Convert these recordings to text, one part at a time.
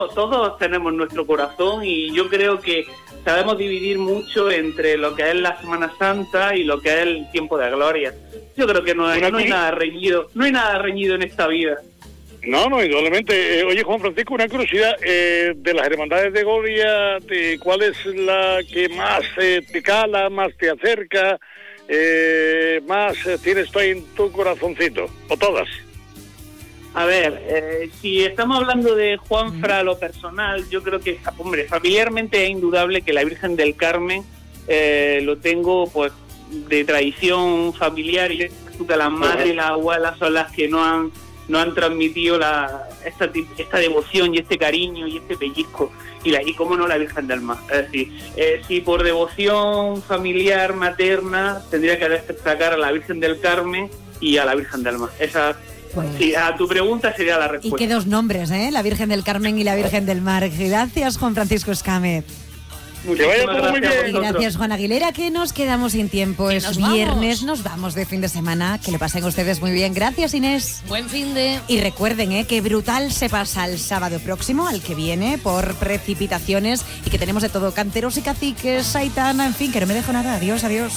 Todos tenemos nuestro corazón y yo creo que sabemos dividir mucho entre lo que es la Semana Santa y lo que es el tiempo de gloria. Yo creo que no hay nada reñido en esta vida. No, indudablemente. Oye, Juan Francisco, una curiosidad, de las hermandades de Goria, ¿cuál es la que más te cala, más te acerca, más tienes tú ahí en tu corazoncito? ¿O todas? A ver, si estamos hablando de Juanfra, lo personal, yo creo que, hombre, familiarmente es indudable que la Virgen del Carmen lo tengo pues de tradición familiar, y que las madres y las abuelas son las que no han transmitido esta devoción y este cariño y este pellizco, y cómo no la Virgen del Mar. Es decir, si por devoción familiar materna tendría que destacar a la Virgen del Carmen y a la Virgen del Mar. Esa, pues, sí, a tu pregunta sería la respuesta. Y qué dos nombres, la Virgen del Carmen y la Virgen del Mar. Gracias, Juan Francisco Escámez. Muchísimas gracias. Y gracias, Juan Aguilera, que nos quedamos sin tiempo. Es viernes, nos vamos de fin de semana. Que lo pasen ustedes muy bien. Gracias, Inés. Buen fin de... Y recuerden que brutal se pasa el sábado próximo, al que viene, por precipitaciones, y que tenemos de todo, canteros y caciques, saitana, en fin, que no me dejo nada. Adiós, adiós.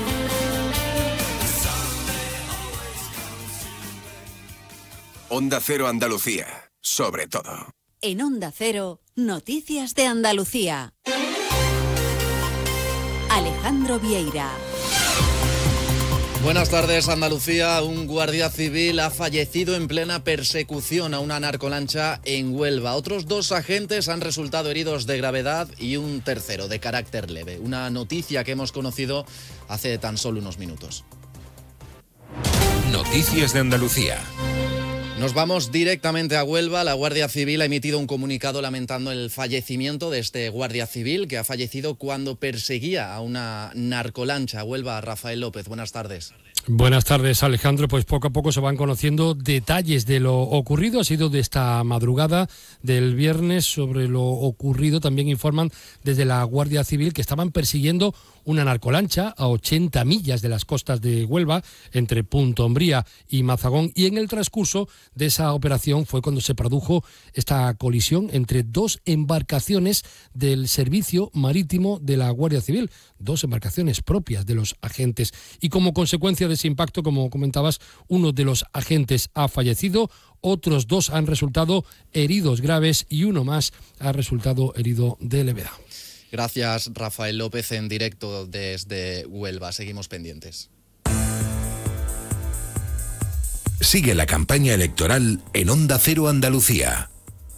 Onda Cero Andalucía, sobre todo. En Onda Cero, Noticias de Andalucía. Alejandro Vieira. Buenas tardes, Andalucía. Un guardia civil ha fallecido en plena persecución a una narcolancha en Huelva. Otros 2 agentes han resultado heridos de gravedad y un tercero de carácter leve. Una noticia que hemos conocido hace tan solo unos minutos. Noticias de Andalucía. Nos vamos directamente a Huelva. La Guardia Civil ha emitido un comunicado lamentando el fallecimiento de este guardia civil que ha fallecido cuando perseguía a una narcolancha. Huelva, Rafael López, buenas tardes. Buenas tardes, Alejandro. Pues poco a poco se van conociendo detalles de lo ocurrido. Ha sido de esta madrugada del viernes. Sobre lo ocurrido también informan desde la Guardia Civil que estaban persiguiendo una narcolancha a 80 millas de las costas de Huelva, entre Punta Umbría y Mazagón, y en el transcurso de esa operación fue cuando se produjo esta colisión entre 2 embarcaciones del Servicio Marítimo de la Guardia Civil, 2 embarcaciones propias de los agentes, y como consecuencia de ese impacto, como comentabas, uno de los agentes ha fallecido, otros 2 han resultado heridos graves y uno más ha resultado herido de levedad. Gracias, Rafael López, en directo desde Huelva. Seguimos pendientes. Sigue la campaña electoral en Onda Cero Andalucía.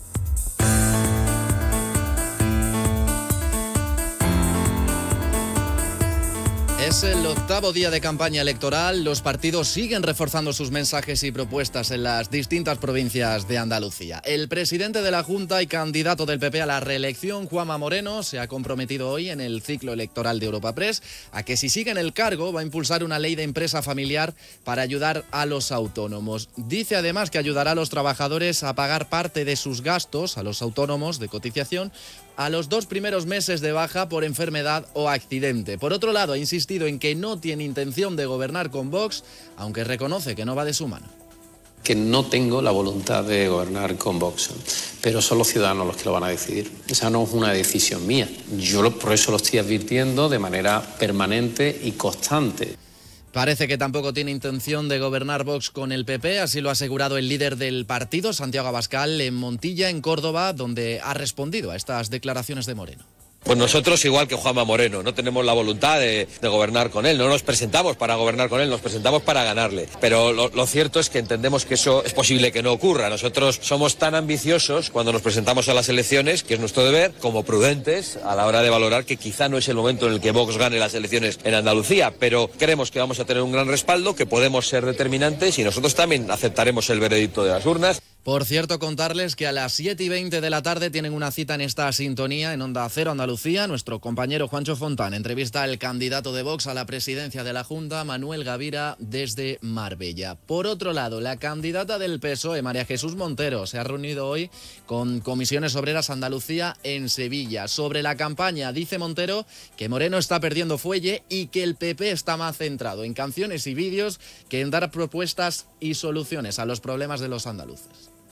Es el 8º día de campaña electoral. Los partidos siguen reforzando sus mensajes y propuestas en las distintas provincias de Andalucía. El presidente de la Junta y candidato del PP a la reelección, Juanma Moreno, se ha comprometido hoy en el ciclo electoral de Europa Press a que, si sigue en el cargo, va a impulsar una ley de empresa familiar para ayudar a los autónomos. Dice además que ayudará a los trabajadores a pagar parte de sus gastos, a los autónomos de cotización, a los 2 primeros meses de baja por enfermedad o accidente. Por otro lado, ha insistido en que no tiene intención de gobernar con Vox, aunque reconoce que no va de su mano. Que no tengo la voluntad de gobernar con Vox, pero son los ciudadanos los que lo van a decidir. Esa no es una decisión mía. Yo por eso lo estoy advirtiendo de manera permanente y constante. Parece que tampoco tiene intención de gobernar Vox con el PP, así lo ha asegurado el líder del partido, Santiago Abascal, en Montilla, en Córdoba, donde ha respondido a estas declaraciones de Moreno. Pues nosotros, igual que Juanma Moreno, no tenemos la voluntad de gobernar con él, no nos presentamos para gobernar con él, nos presentamos para ganarle. Pero lo cierto es que entendemos que eso es posible que no ocurra. Nosotros somos tan ambiciosos cuando nos presentamos a las elecciones, que es nuestro deber, como prudentes a la hora de valorar que quizá no es el momento en el que Vox gane las elecciones en Andalucía, pero creemos que vamos a tener un gran respaldo, que podemos ser determinantes y nosotros también aceptaremos el veredicto de las urnas. Por cierto, contarles que a las 7:20 de la tarde tienen una cita en esta sintonía en Onda Cero Andalucía. Nuestro compañero Juancho Fontán entrevista al candidato de Vox a la presidencia de la Junta, Manuel Gavira, desde Marbella. Por otro lado, la candidata del PSOE, María Jesús Montero, se ha reunido hoy con Comisiones Obreras Andalucía en Sevilla. Sobre la campaña, dice Montero que Moreno está perdiendo fuelle y que el PP está más centrado en canciones y vídeos que en dar propuestas y soluciones a los problemas de los andaluces.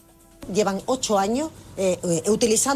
llevan 8 años utilizando